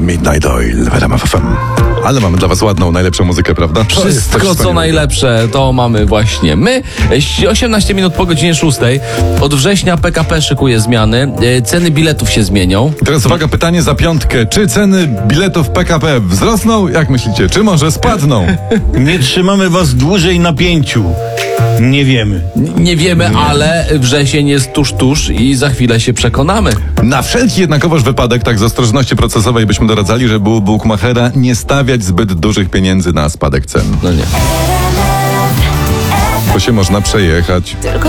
Midnight Oil w RMF FM. Ale mamy dla was ładną, najlepszą muzykę, prawda? To jest coś Wszystko, co wspaniałego. najlepsze, to mamy właśnie my. 18 minut po godzinie 6. Od września PKP szykuje zmiany. Ceny biletów się zmienią. Teraz uwaga, pytanie za piątkę. Czy ceny biletów PKP wzrosną? Jak myślicie? Czy może spadną? Nie trzymamy was dłużej na pięciu. Nie wiemy. Nie wiemy, ale wrzesień jest tuż i za chwilę się przekonamy. Na wszelki jednakowoż wypadek, tak z ostrożności procesowej byśmy doradzali, żeby u bukmachera nie stawiać zbyt dużych pieniędzy na spadek cen. No nie. Bo się można przejechać.